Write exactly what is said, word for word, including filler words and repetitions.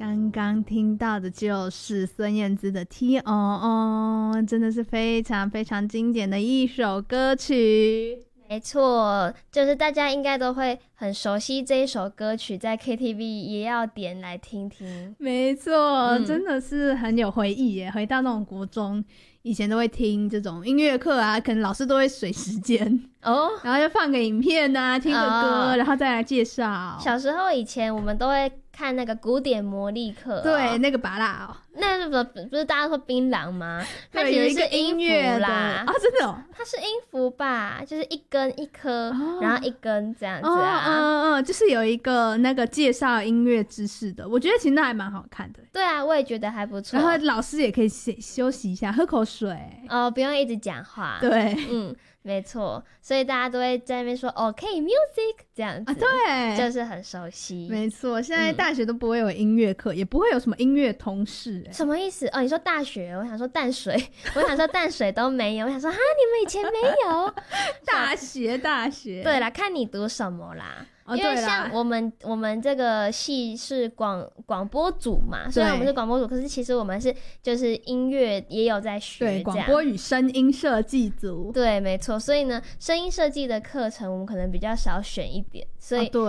刚刚听到的就是孙燕姿的 T O O， 真的是非常非常经典的一首歌曲。 没错，就是大家应该都会很熟悉这一首歌曲，在 K T V 也要点来听听。 没错、嗯、真的是很有回忆耶，回到那种国中以前都会听这种音乐课啊，可能老师都会水时间哦，然后就放个影片啊，听个歌、哦、然后再来介绍。 小时候以前我们都会看那个古典魔力课、哦、 对，那个拔蜡哦， 那不不是大家说槟榔吗？它其实是音乐啦啊，真的哦， 它是音符吧，就是一根一颗、哦、然后一根这样子啊， 嗯嗯嗯，就是有一个那个介绍音乐知识的，我觉得其实那还蛮好看的。 对啊，我也觉得还不错。 然后老师也可以休息一下，喝口水哦，不用一直讲话。 对， 嗯，没错，所以大家都会在那边说 OK music 这样子、啊、 对， 就是很熟悉。 没错，现在大学都不会有音乐课、嗯、也不会有什么音乐通识。 什么意思？哦，你说大学，我想说淡水我想说淡水都没有，我想说哈，你们以前没有大学大学对啦，看你读什么啦。哦、因为像我们我们这个系是广广播组嘛，虽然我们是广播组，可是其实我们是就是音乐也有在学， 对，广播与声音设计组， 对，没错。所以呢，声音设计的课程我们可能比较少选一点，所以、哦、